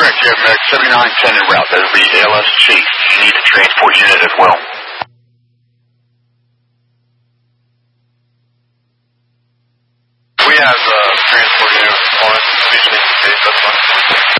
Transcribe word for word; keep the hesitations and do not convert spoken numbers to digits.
correct. You have Medic seventy-nine ten en route. That will be A L S Chase. You need a transport unit as well.